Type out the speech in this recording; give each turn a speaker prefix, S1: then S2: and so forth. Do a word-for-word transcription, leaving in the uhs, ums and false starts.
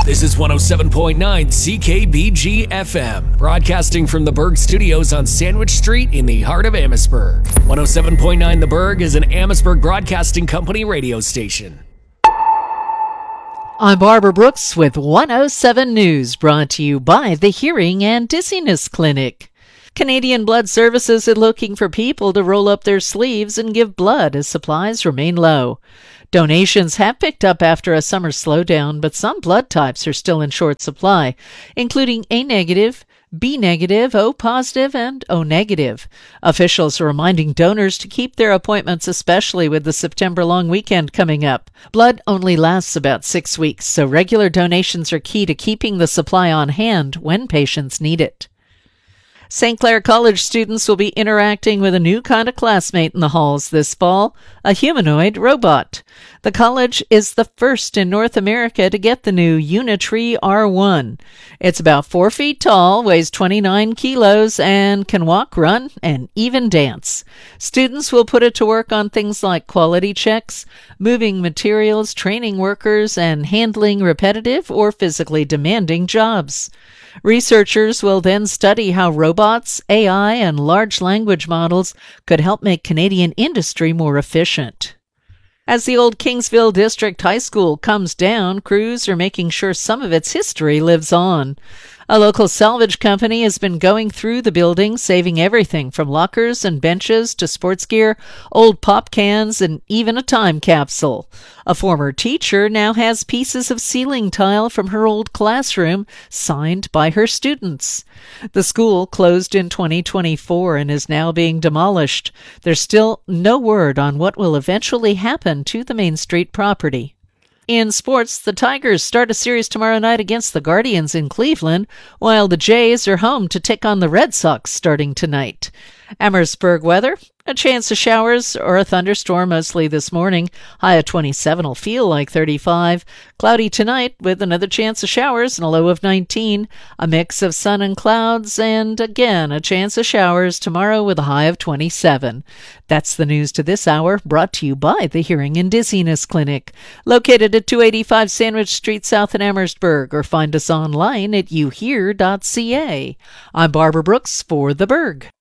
S1: This is one oh seven point nine C K B G F M, broadcasting from the Berg Studios on Sandwich Street in the heart of Amherstburg. one oh seven point nine The Berg is an Amherstburg Broadcasting Company radio station.
S2: I'm Barbara Brooks with one oh seven News, brought to you by the Hearing and Dizziness Clinic. Canadian Blood Services is looking for people to roll up their sleeves and give blood as supplies remain low. Donations have picked up after a summer slowdown, but some blood types are still in short supply, including A negative, B negative, O positive, and O negative. Officials are reminding donors to keep their appointments, especially with the September long weekend coming up. Blood only lasts about six weeks, so regular donations are key to keeping the supply on hand when patients need it. Saint Clair College students will be interacting with a new kind of classmate in the halls this fall, a humanoid robot. The college is the first in North America to get the new Unitree R one. It's about four feet tall, weighs twenty-nine kilos, and can walk, run, and even dance. Students will put it to work on things like quality checks, moving materials, training workers, and handling repetitive or physically demanding jobs. Researchers will then study how robots, A I, and large language models could help make Canadian industry more efficient. As the old Kingsville District High School comes down, crews are making sure some of its history lives on. A local salvage company has been going through the building, saving everything from lockers and benches to sports gear, old pop cans, and even a time capsule. A former teacher now has pieces of ceiling tile from her old classroom signed by her students. The school closed in twenty twenty-four and is now being demolished. There's still no word on what will eventually happen to the Main Street property. In sports, the Tigers start a series tomorrow night against the Guardians in Cleveland, while the Jays are home to take on the Red Sox starting tonight. Amherstburg weather, a chance of showers or a thunderstorm mostly this morning. High of twenty-seven will feel like thirty-five. Cloudy tonight with another chance of showers and a low of nineteen. A mix of sun and clouds, and again a chance of showers tomorrow with a high of twenty-seven. That's the news to this hour, brought to you by the Hearing and Dizziness Clinic, located at two eighty-five Sandwich Street South in Amherstburg, or find us online at you hear dot c a. I'm Barbara Brooks for The Berg.